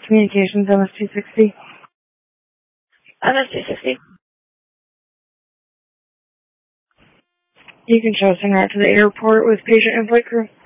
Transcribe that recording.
Communications, MS-260. MS-260. You can show us en route to the airport with patient and flight crew.